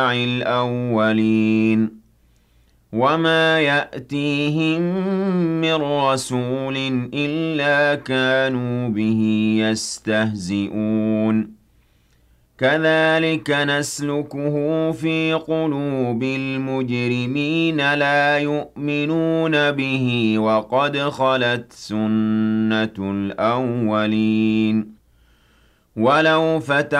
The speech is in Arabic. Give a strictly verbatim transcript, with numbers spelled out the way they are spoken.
الأولين وما يأتيهم من رسول إلا كانوا به يستهزئون كذلك نسلكه في قلوب المجرمين لا يؤمنون به وقد خلت سنة الأولين ولو فتح